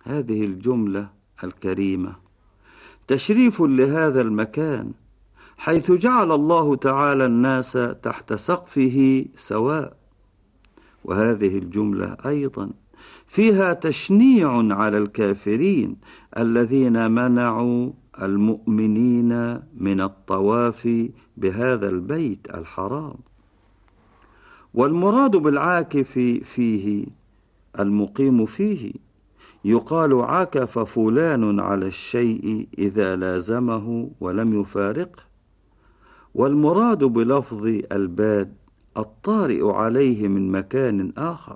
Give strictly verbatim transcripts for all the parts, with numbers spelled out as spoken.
هذه الجملة الكريمة تشريف لهذا المكان، حيث جعل الله تعالى الناس تحت سقفه سواء. وهذه الجملة أيضا فيها تشنيع على الكافرين الذين منعوا المؤمنين من الطواف بهذا البيت الحرام. والمراد بالعاكف فيه المقيم فيه، يقال عكف فلان على الشيء إذا لازمه ولم يفارقه. والمراد بلفظ الباد الطارئ عليه من مكان آخر،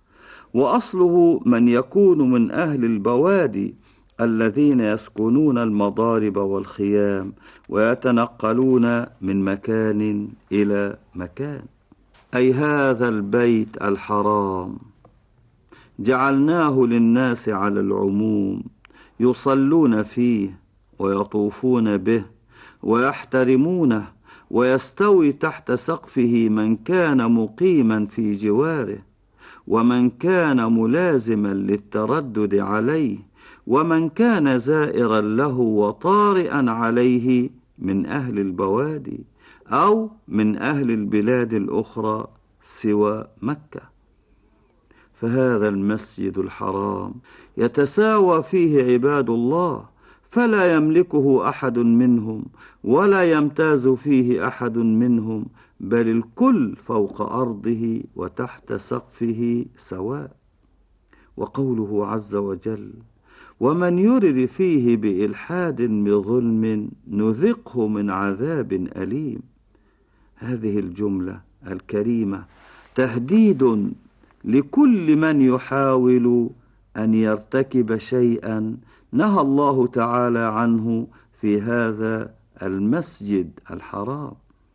وأصله من يكون من أهل البوادي الذين يسكنون المضارب والخيام ويتنقلون من مكان إلى مكان. أي هذا البيت الحرام جعلناه للناس على العموم، يصلون فيه ويطوفون به ويحترمونه، ويستوي تحت سقفه من كان مقيما في جواره، ومن كان ملازما للتردد عليه، ومن كان زائرا له وطارئا عليه من أهل البوادي أو من أهل البلاد الأخرى سوى مكة. فهذا المسجد الحرام يتساوى فيه عباد الله، فلا يملكه أحد منهم ولا يمتاز فيه أحد منهم، بل الكل فوق أرضه وتحت سقفه سواء. وقوله عز وجل: ومن يرد فيه بإلحاد بظلم نذقه من عذاب أليم. هذه الجملة الكريمة تهديد لكل من يحاول أن يرتكب شيئا نهى الله تعالى عنه في هذا المسجد الحرام.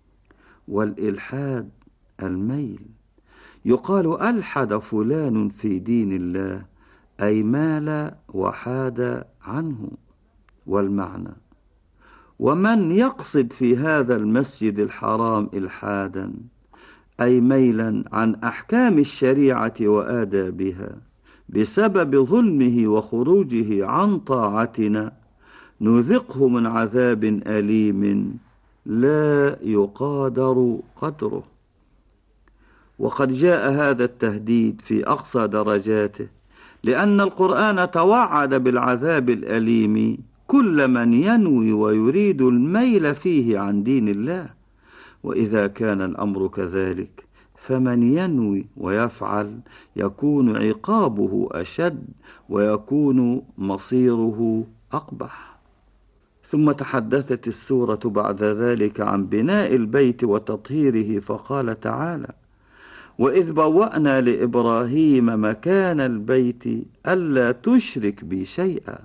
والإلحاد الميل، يقال ألحد فلان في دين الله، أي مال وحاد عنه. والمعنى: ومن يقصد في هذا المسجد الحرام إلحادا، أي ميلا عن أحكام الشريعة وآدابها بسبب ظلمه وخروجه عن طاعتنا، نذقه من عذاب أليم لا يقادر قدره. وقد جاء هذا التهديد في أقصى درجاته، لأن القرآن توعد بالعذاب الأليم كل من ينوي ويريد الميل فيه عن دين الله. وإذا كان الأمر كذلك، فمن ينوي ويفعل يكون عقابه أشد ويكون مصيره أقبح. ثم تحدثت السورة بعد ذلك عن بناء البيت وتطهيره، فقال تعالى: وإذ بوأنا لإبراهيم مكان البيت ألا تشرك بي شيئا.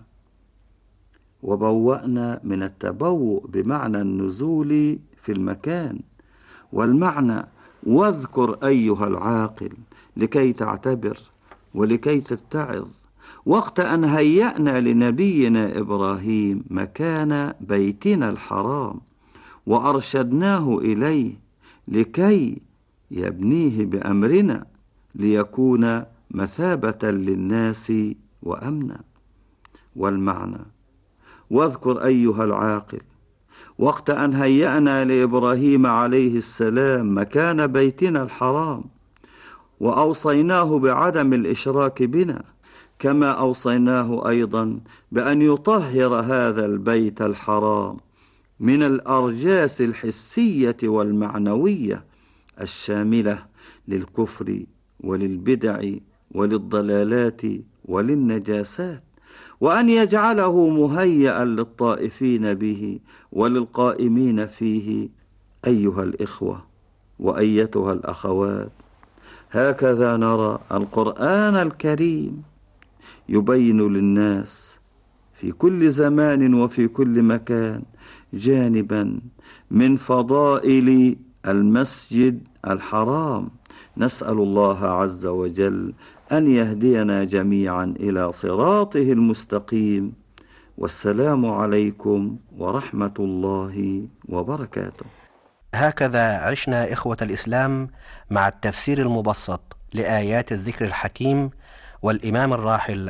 وبوأنا من التبوء بمعنى النزول في المكان، والمعنى واذكر أيها العاقل لكي تعتبر ولكي تتعظ وقت أن هيأنا لنبينا إبراهيم مكان بيتنا الحرام وأرشدناه إليه لكي يبنيه بأمرنا ليكون مثابة للناس وأمنا. والمعنى: واذكر أيها العاقل وقت أن هيأنا لإبراهيم عليه السلام مكان بيتنا الحرام وأوصيناه بعدم الإشراك بنا، كما أوصيناه أيضا بأن يطهر هذا البيت الحرام من الأرجاس الحسية والمعنوية الشاملة للكفر وللبدع وللضلالات وللنجاسات، وأن يجعله مهيئا للطائفين به وللقائمين فيه. أيها الإخوة وأيتها الأخوات، هكذا نرى القرآن الكريم يبين للناس في كل زمان وفي كل مكان جانبا من فضائل المسجد الحرام. نسأل الله عز وجل أن يهدينا جميعا إلى صراطه المستقيم. والسلام عليكم ورحمة الله وبركاته. هكذا عشنا إخوة الإسلام مع التفسير المبسط لآيات الذكر الحكيم والإمام الراحل